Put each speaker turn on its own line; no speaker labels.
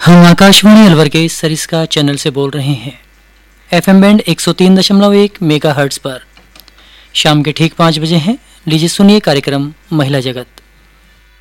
हम आकाशवाणी अलवर के सरिस्का चैनल से बोल रहे हैं। एफएम बैंड 103.1 मेगाहर्ट्ज पर शाम के ठीक 5 बजे हैं। लीजिए सुनिए कार्यक्रम महिला जगत।